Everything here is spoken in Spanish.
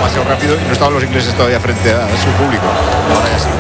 demasiado rápido y no estaban los ingleses todavía frente a su público. Ahora ya sí.